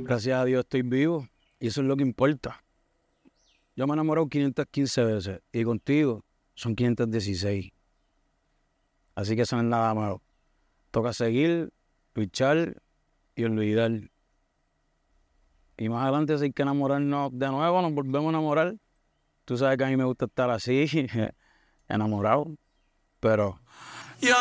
Gracias a Dios estoy vivo y eso es lo que importa. Yo me he enamorado 515 veces y contigo son 516. Así que eso no es nada malo. Toca seguir, luchar y olvidar. Y más adelante si hay que enamorarnos de nuevo, nos volvemos a enamorar. Tú sabes que a mí me gusta estar así, enamorado. Pero